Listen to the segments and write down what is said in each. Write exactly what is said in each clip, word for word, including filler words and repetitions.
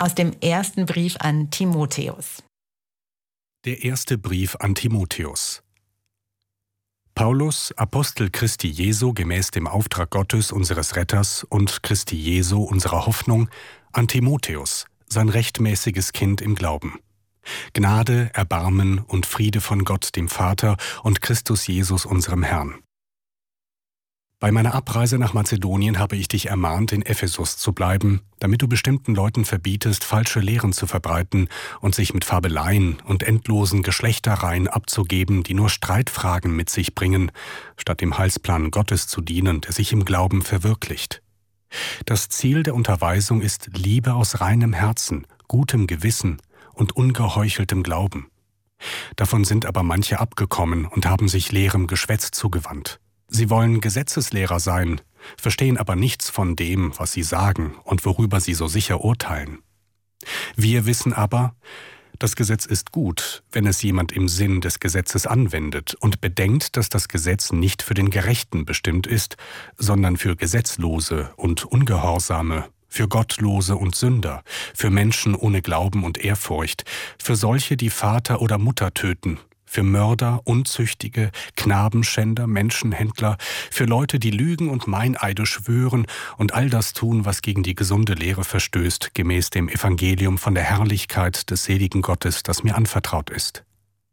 Aus dem ersten Brief an Timotheus. Der erste Brief an Timotheus. Paulus, Apostel Christi Jesu gemäß dem Auftrag Gottes, unseres Retters, und Christi Jesu, unserer Hoffnung, an Timotheus, sein rechtmäßiges Kind im Glauben. Gnade, Erbarmen und Friede von Gott, dem Vater, und Christus Jesus, unserem Herrn. Bei meiner Abreise nach Mazedonien habe ich dich ermahnt, in Ephesus zu bleiben, damit du bestimmten Leuten verbietest, falsche Lehren zu verbreiten und sich mit Fabeleien und endlosen Geschlechtereien abzugeben, die nur Streitfragen mit sich bringen, statt dem Heilsplan Gottes zu dienen, der sich im Glauben verwirklicht. Das Ziel der Unterweisung ist Liebe aus reinem Herzen, gutem Gewissen und ungeheucheltem Glauben. Davon sind aber manche abgekommen und haben sich leerem Geschwätz zugewandt. Sie wollen Gesetzeslehrer sein, verstehen aber nichts von dem, was sie sagen und worüber sie so sicher urteilen. Wir wissen aber, das Gesetz ist gut, wenn es jemand im Sinn des Gesetzes anwendet und bedenkt, dass das Gesetz nicht für den Gerechten bestimmt ist, sondern für Gesetzlose und Ungehorsame, für Gottlose und Sünder, für Menschen ohne Glauben und Ehrfurcht, für solche, die Vater oder Mutter töten, für Mörder, Unzüchtige, Knabenschänder, Menschenhändler, für Leute, die lügen und Meineide schwören und all das tun, was gegen die gesunde Lehre verstößt, gemäß dem Evangelium von der Herrlichkeit des seligen Gottes, das mir anvertraut ist.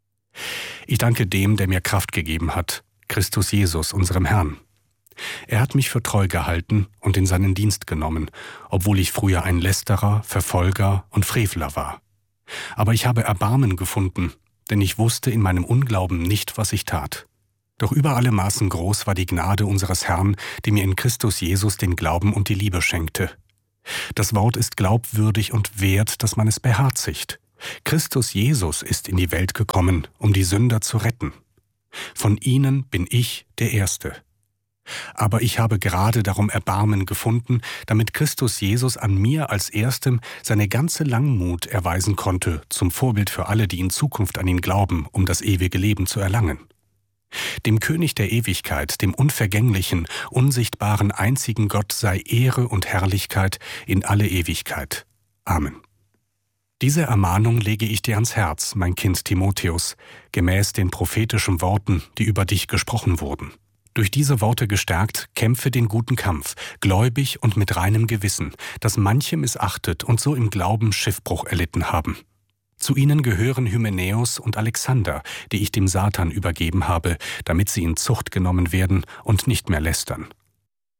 Ich danke dem, der mir Kraft gegeben hat, Christus Jesus, unserem Herrn. Er hat mich für treu gehalten und in seinen Dienst genommen, obwohl ich früher ein Lästerer, Verfolger und Frevler war. Aber ich habe Erbarmen gefunden, denn ich wusste in meinem Unglauben nicht, was ich tat. Doch über alle Maßen groß war die Gnade unseres Herrn, die mir in Christus Jesus den Glauben und die Liebe schenkte. Das Wort ist glaubwürdig und wert, dass man es beherzigt. Christus Jesus ist in die Welt gekommen, um die Sünder zu retten. Von ihnen bin ich der Erste. Aber ich habe gerade darum Erbarmen gefunden, damit Christus Jesus an mir als Erstem seine ganze Langmut erweisen konnte, zum Vorbild für alle, die in Zukunft an ihn glauben, um das ewige Leben zu erlangen. Dem König der Ewigkeit, dem unvergänglichen, unsichtbaren, einzigen Gott sei Ehre und Herrlichkeit in alle Ewigkeit. Amen. Diese Ermahnung lege ich dir ans Herz, mein Kind Timotheus, gemäß den prophetischen Worten, die über dich gesprochen wurden. Durch diese Worte gestärkt, kämpfe den guten Kampf, gläubig und mit reinem Gewissen, das manche missachtet und so im Glauben Schiffbruch erlitten haben. Zu ihnen gehören Hymenäus und Alexander, die ich dem Satan übergeben habe, damit sie in Zucht genommen werden und nicht mehr lästern.